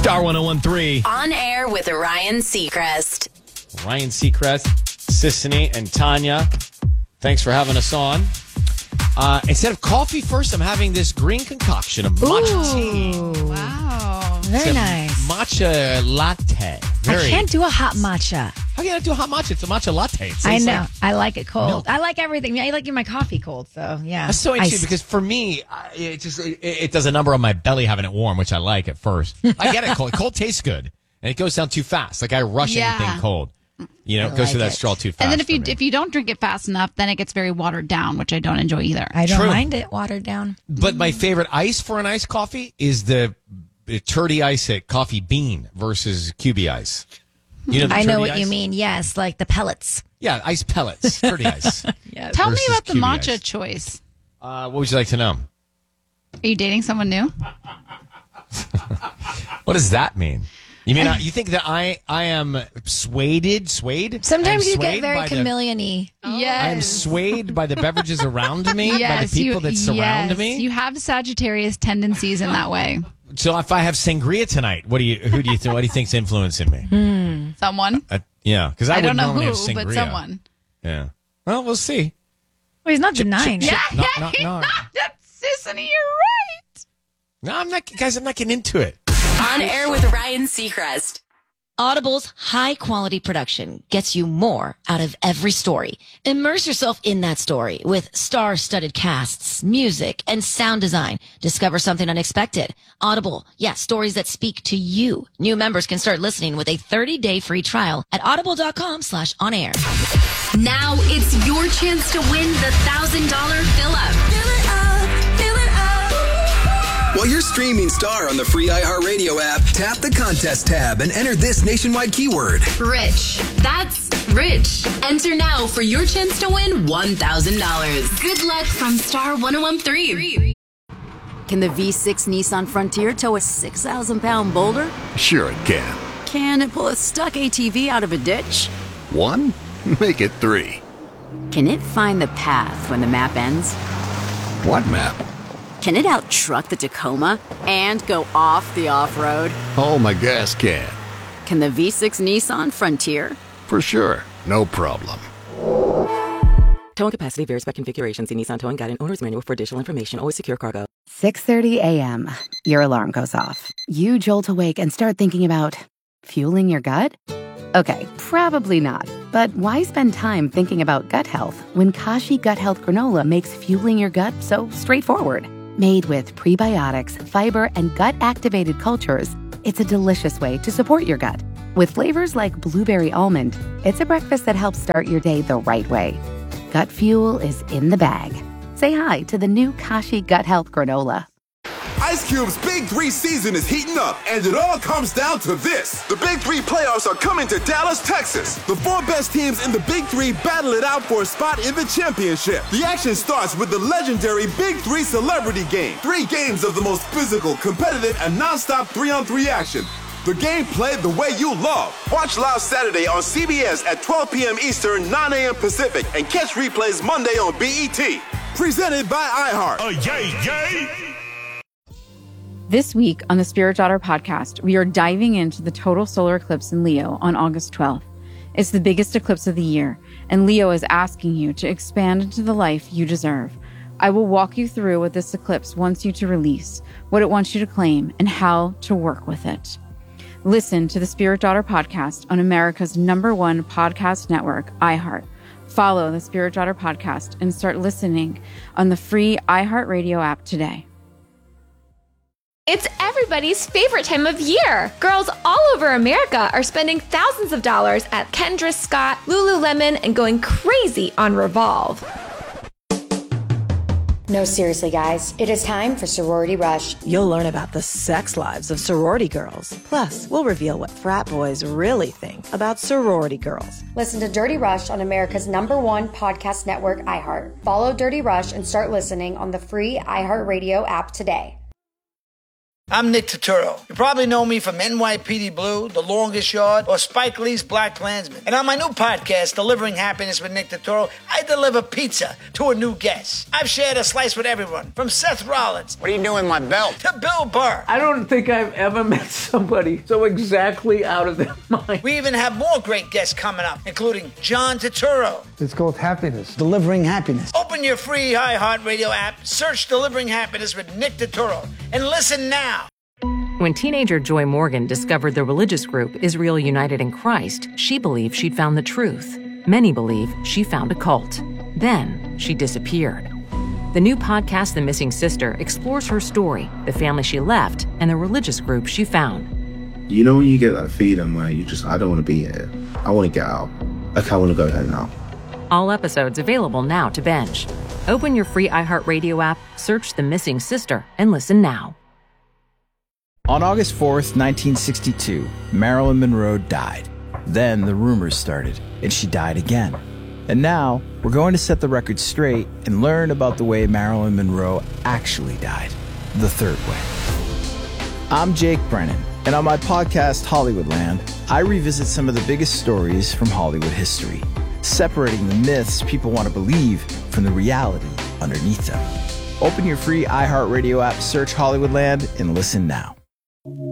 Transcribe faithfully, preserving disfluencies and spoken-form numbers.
Star one oh one three. On air with Ryan Seacrest. Ryan Seacrest, Sissany, and Tanya. Thanks for having us on. Uh, instead of coffee first, I'm having this green concoction of matcha tea. Wow. Very It's a nice. Matcha latte. Very, I can't do a hot matcha. How can I do a hot matcha? It's a matcha latte. It I tastes know. like- I like it cold. milk. I like everything. I like my coffee cold. So yeah. That's so interesting Iced. because for me, I- it just it, it does a number on my belly having it warm, which I like at first. I get it cold. Cold tastes good, and it goes down too fast. Like I rush Yeah. anything cold. You know, I it goes through like that it. straw too fast. And then if you for me. if you don't drink it fast enough, then it gets very watered down, which I don't enjoy either. I don't True. mind it watered down. But my favorite ice for an iced coffee is the uh, Turdy Ice at Coffee Bean versus Q B Ice. You know, the I know Turdy what ice? you mean. Yes, like the pellets. Yeah, ice pellets, Turdy Ice. Yes. Tell me versus about the Q B matcha ice. choice. Uh, what would you like to know? Are you dating someone new? What does that mean? You mean uh, you think that I I am swayed? Swayed? Sometimes I'm you get swayed very by the- chameleon-y. Yes. I'm swayed by the beverages around me, by Yes, the people you, that surround yes, me. You have Sagittarius tendencies in that way. So if I have sangria tonight, what do you who do you think what do you think's influencing me? Someone. Uh, yeah, because I, I would don't know normally who, have sangria. but someone. Yeah. Well, we'll see. Well, he's not denying it. Yeah, No, yeah, no, he's no. not. That's Sissany, you're right. No, I'm not, guys. I'm not getting into it. On air with Ryan Seacrest. Audible's high-quality production gets you more out of every story. Immerse yourself in that story with star-studded casts, music, and sound design. Discover something unexpected. Audible, yeah, stories that speak to you. New members can start listening with a thirty-day free trial at audible.com slash on air. Now it's your chance to win the one thousand dollars fill-up. Fill it up, fill it up. While you're streaming Star on the free iHeartRadio app, tap the contest tab and enter this nationwide keyword. Rich. That's rich. Enter now for your chance to win one thousand dollars. Good luck from Star one oh one three. Can the V six Nissan Frontier tow a six thousand pound boulder? Sure it can. Can it pull a stuck A T V out of a ditch? One? Make it three. Can it find the path when the map ends? What map? Can it out-truck the Tacoma and go off the off-road? Oh, my gas can. Can the V six Nissan Frontier? For sure. No problem. Towing capacity varies by configuration. See Nissan Towing Guide and Owner's Manual for additional information. Always secure cargo. six thirty a.m. Your alarm goes off. You jolt awake and start thinking about fueling your gut? Okay, probably not. But why spend time thinking about gut health when Kashi Gut Health Granola makes fueling your gut so straightforward? Made with prebiotics, fiber, and gut-activated cultures, it's a delicious way to support your gut. With flavors like blueberry almond, it's a breakfast that helps start your day the right way. Gut fuel is in the bag. Say hi to the new Kashi Gut Health Granola. Ice Cube's Big Three season is heating up, and it all comes down to this. The Big Three playoffs are coming to Dallas, Texas. The four best teams in the Big Three battle it out for a spot in the championship. The action starts with the legendary Big Three Celebrity Game. Three games of the most physical, competitive, and non-stop three-on-three action. The game played the way you love. Watch live Saturday on C B S at twelve p.m. Eastern, nine a.m. Pacific, and catch replays Monday on B E T. Presented by iHeart. Oh, yay, yay! This week on the Spirit Daughter podcast, we are diving into the total solar eclipse in Leo on August twelfth. It's the biggest eclipse of the year, and Leo is asking you to expand into the life you deserve. I will walk you through what this eclipse wants you to release, what it wants you to claim, and how to work with it. Listen to the Spirit Daughter podcast on America's number one podcast network, iHeart. Follow the Spirit Daughter podcast and start listening on the free iHeartRadio app today. It's everybody's favorite time of year. Girls all over America are spending thousands of dollars at Kendra Scott, Lululemon, and going crazy on Revolve. No, seriously, guys. It is time for Sorority Rush. You'll learn about the sex lives of sorority girls. Plus, we'll reveal what frat boys really think about sorority girls. Listen to Dirty Rush on America's number one podcast network, iHeart. Follow Dirty Rush and start listening on the free iHeartRadio app today. I'm Nick Turturro. You probably know me from N Y P D Blue, The Longest Yard, or Spike Lee's Black Klansman. And on my new podcast, Delivering Happiness with Nick Turturro, I deliver pizza to a new guest. I've shared a slice with everyone, from Seth Rollins. What are you doing with my belt? To Bill Burr. I don't think I've ever met somebody so exactly out of their mind. We even have more great guests coming up, including John Turturro. It's called Happiness. Delivering Happiness. Open your free iHeartRadio app, search Delivering Happiness with Nick Turturro, and listen now. When teenager Joy Morgan discovered the religious group Israel United in Christ, she believed she'd found the truth. Many believe she found a cult. Then she disappeared. The new podcast, The Missing Sister, explores her story, the family she left, and the religious group she found. You know when you get that feeling where you just, I don't want to be here. I want to get out. Like, I want to go home now. All episodes available now to binge. Open your free iHeartRadio app, search The Missing Sister, and listen now. On August fourth, nineteen sixty-two, Marilyn Monroe died. Then the rumors started, and she died again. And now, we're going to set the record straight and learn about the way Marilyn Monroe actually died. The third way. I'm Jake Brennan, and on my podcast, Hollywoodland, I revisit some of the biggest stories from Hollywood history, separating the myths people want to believe from the reality underneath them. Open your free iHeartRadio app, search Hollywoodland, and listen now.